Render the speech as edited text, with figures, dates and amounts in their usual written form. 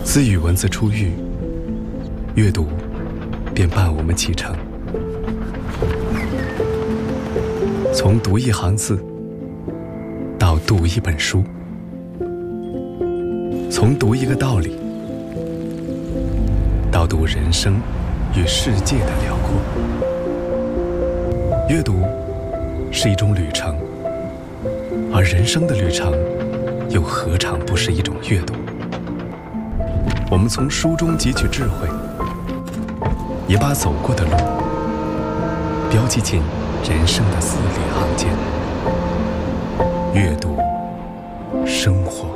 自语文字出狱，阅读便伴我们启程。从读一行字到读一本书，从读一个道理到读人生与世界的辽阔。阅读是一种旅程，而人生的旅程又何尝不是一种阅读？我们从书中汲取智慧，也把走过的路标记进人生的字里行间。阅读，生活。